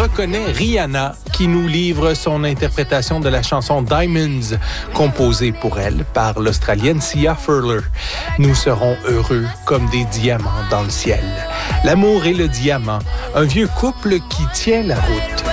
reconnaît Rihanna qui nous livre son interprétation de la chanson Diamonds, composée pour elle par l'Australienne Sia Furler. Nous serons heureux comme des diamants dans le ciel. L'amour et le diamant, un vieux couple qui tient la route.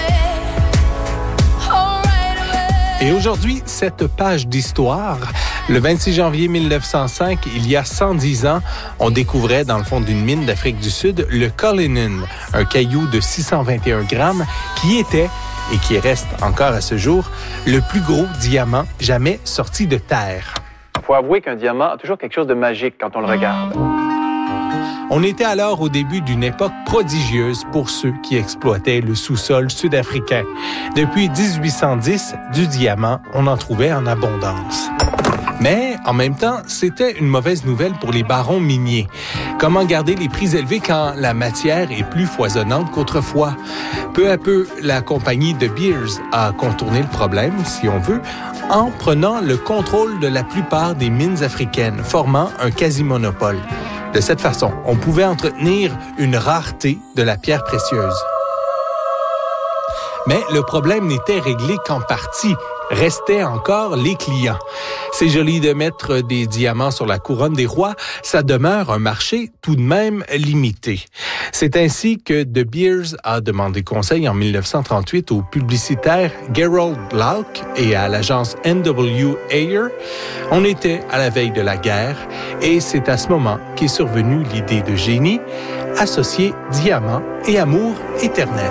Et aujourd'hui, cette page d'histoire, le 26 janvier 1905, il y a 110 ans, on découvrait dans le fond d'une mine d'Afrique du Sud le Cullinan, un caillou de 621 grammes qui était, et qui reste encore à ce jour, le plus gros diamant jamais sorti de terre. Il faut avouer qu'un diamant a toujours quelque chose de magique quand on le regarde. On était alors au début d'une époque prodigieuse pour ceux qui exploitaient le sous-sol sud-africain. Depuis 1810, du diamant, on en trouvait en abondance. Mais, en même temps, c'était une mauvaise nouvelle pour les barons miniers. Comment garder les prix élevés quand la matière est plus foisonnante qu'autrefois? Peu à peu, la compagnie De Beers a contourné le problème, si on veut, en prenant le contrôle de la plupart des mines africaines, formant un quasi-monopole. De cette façon, on pouvait entretenir une rareté de la pierre précieuse. Mais le problème n'était réglé qu'en partie. Restaient encore les clients. C'est joli de mettre des diamants sur la couronne des rois, ça demeure un marché tout de même limité. C'est ainsi que De Beers a demandé conseil en 1938 au publicitaire Gerald Glauc et à l'agence N.W. Ayer. On était à la veille de la guerre et c'est à ce moment qu'est survenue l'idée de génie, associer diamant et amour éternel.